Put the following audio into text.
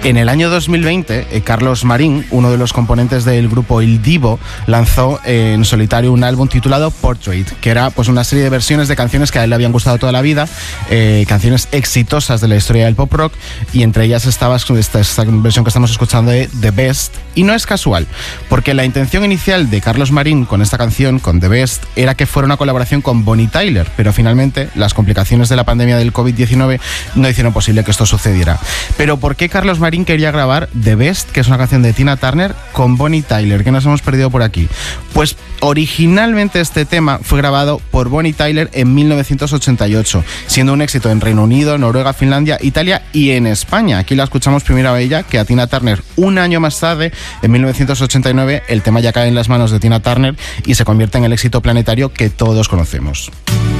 En el año 2020, Carlos Marín, uno de los componentes del grupo Il Divo, lanzó en solitario un álbum titulado Portrait, que era pues una serie de versiones de canciones que a él le habían gustado toda la vida, canciones exitosas de la historia del pop rock, y entre ellas estaba esta versión que estamos escuchando de The Best. Y no es casual, porque la intención inicial de Carlos Marín con esta canción, con The Best, era que fuera una colaboración con Bonnie Tyler, pero finalmente las complicaciones de la pandemia del COVID-19 no hicieron posible que esto sucediera. Pero ¿por qué Carlos Marín quería grabar The Best, que es una canción de Tina Turner, con Bonnie Tyler? ¿Qué nos hemos perdido por aquí? Pues originalmente este tema fue grabado por Bonnie Tyler en 1988, siendo un éxito en Reino Unido, Noruega, Finlandia, Italia y en España. Aquí la escuchamos primero a ella que a Tina Turner. Un año más tarde, en 1989, el tema ya cae en las manos de Tina Turner y se convierte en el éxito planetario que todos conocemos.